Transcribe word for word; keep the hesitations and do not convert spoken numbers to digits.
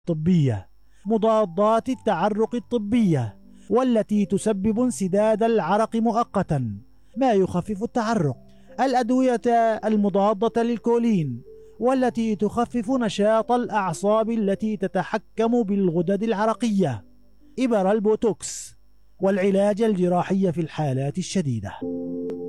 الطبية: مضادات التعرق الطبية، والتي تسبب انسداد العرق مؤقتا ما يخفف التعرق. الأدوية المضادة للكولين، والتي تخفف نشاط الأعصاب التي تتحكم بالغدد العرقية. إبر البوتوكس، والعلاج الجراحي في الحالات الشديدة.